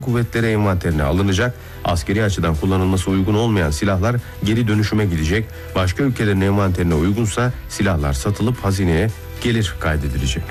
kuvvetleri envanterine alınacak. Askeri açıdan kullanılması uygun olmayan silahlar geri dönüşüme gidecek. Başka ülkelerin envanterine uygunsa silahlar satılıp hazineye gelir kaydedilecek.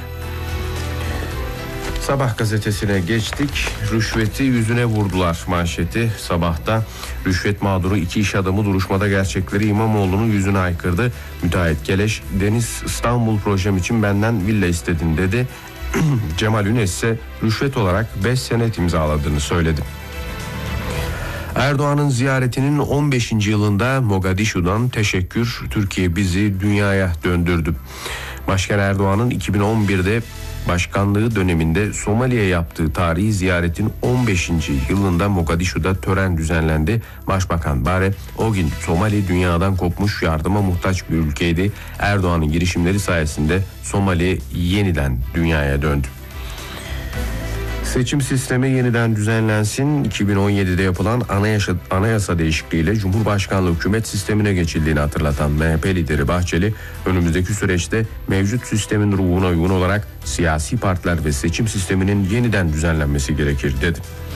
Sabah gazetesine geçtik. Rüşveti yüzüne vurdular manşeti sabahta. Rüşvet mağduru iki iş adamı duruşmada gerçekleri İmamoğlu'nun yüzüne haykırdı. Müteahhit Keleş, Deniz İstanbul projem için benden villa istedin dedi. Cemal Ünes ise rüşvet olarak 5 senet imzaladığını söyledi. Erdoğan'ın ziyaretinin 15. yılında Mogadishu'dan teşekkür, Türkiye bizi dünyaya döndürdü. Başkan Erdoğan'ın 2011'de başkanlığı döneminde Somali'ye yaptığı tarihi ziyaretin 15. yılında Mogadishu'da tören düzenlendi. Başbakan Bare o gün Somali dünyadan kopmuş, yardıma muhtaç bir ülkeydi. Erdoğan'ın girişimleri sayesinde Somali yeniden dünyaya döndü. Seçim sistemi yeniden düzenlensin. 2017'de yapılan anayasa değişikliğiyle Cumhurbaşkanlığı hükümet sistemine geçildiğini hatırlatan MHP lideri Bahçeli, önümüzdeki süreçte mevcut sistemin ruhuna uygun olarak siyasi partiler ve seçim sisteminin yeniden düzenlenmesi gerekir dedi.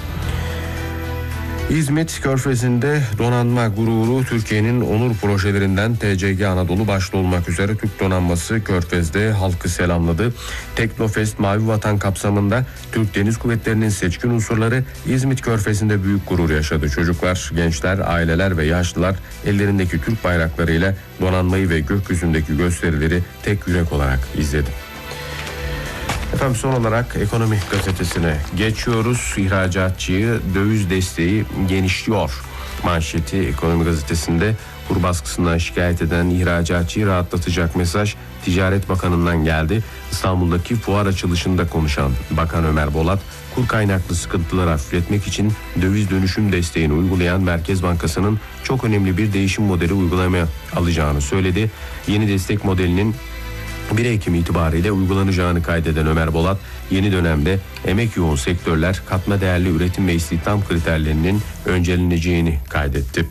İzmit Körfezi'nde donanma gururu Türkiye'nin onur projelerinden TCG Anadolu başta olmak üzere Türk donanması Körfez'de halkı selamladı. Teknofest Mavi Vatan kapsamında Türk Deniz Kuvvetleri'nin seçkin unsurları İzmit Körfezi'nde büyük gurur yaşadı. Çocuklar, gençler, aileler ve yaşlılar ellerindeki Türk bayraklarıyla donanmayı ve gökyüzündeki gösterileri tek yürek olarak izledi. Efendim son olarak Ekonomi Gazetesi'ne geçiyoruz. İhracatçıyı döviz desteği genişliyor. Manşeti Ekonomi Gazetesi'nde kur baskısından şikayet eden ihracatçıyı rahatlatacak mesaj Ticaret Bakanı'ndan geldi. İstanbul'daki fuar açılışında konuşan Bakan Ömer Bolat, kur kaynaklı sıkıntıları hafifletmek için döviz dönüşüm desteğini uygulayan Merkez Bankası'nın çok önemli bir değişim modeli uygulamaya alacağını söyledi. Yeni destek modelinin 1 Ekim itibariyle uygulanacağını kaydeden Ömer Bolat, yeni dönemde emek yoğun sektörler, katma değerli üretim ve istihdam kriterlerinin önceleneceğini kaydetti.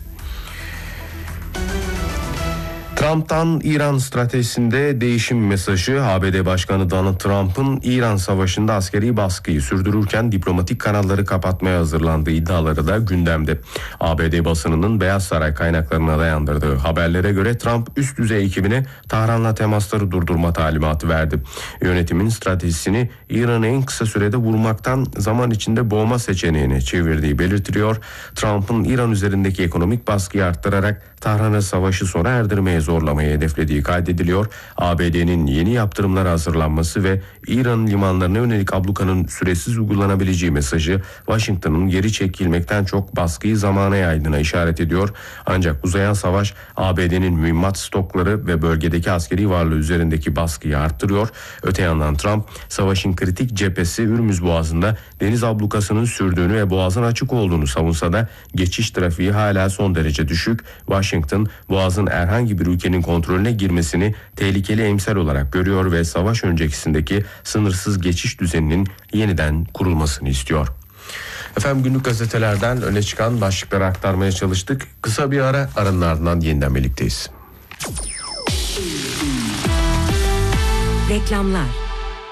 Trump'tan İran stratejisinde değişim mesajı. ABD Başkanı Donald Trump'ın İran savaşında askeri baskıyı sürdürürken diplomatik kanalları kapatmaya hazırlandığı iddiaları da gündemde. ABD basınının Beyaz Saray kaynaklarına dayandırdığı haberlere göre Trump üst düzey ekibine Tahran'la temasları durdurma talimatı verdi. Yönetimin stratejisini İran'ı en kısa sürede vurmaktan zaman içinde boğma seçeneğine çevirdiği belirtiliyor. Trump'ın İran üzerindeki ekonomik baskıyı arttırarak Tahran'a savaşı sona erdirmeye zorlamayı hedeflediği kaydediliyor. ABD'nin yeni yaptırımlara hazırlanması ve İran'ın limanlarına yönelik ablukanın süresiz uygulanabileceği mesajı Washington'un geri çekilmekten çok baskıyı zamana yaydığına işaret ediyor. Ancak uzayan savaş ABD'nin mühimmat stokları ve bölgedeki askeri varlığı üzerindeki baskıyı arttırıyor. Öte yandan Trump savaşın kritik cephesi Hürmüz Boğazı'nda deniz ablukasının sürdüğünü ve boğazın açık olduğunu savunsa da geçiş trafiği hala son derece düşük. Washington boğazın herhangi bir ülkenin kontrolüne girmesini tehlikeli emsal olarak görüyor ve savaş öncesindeki sınırsız geçiş düzeninin yeniden kurulmasını istiyor. Efendim günlük gazetelerden öne çıkan başlıkları aktarmaya çalıştık. Kısa bir aranın ardından yeniden birlikteyiz. Reklamlar.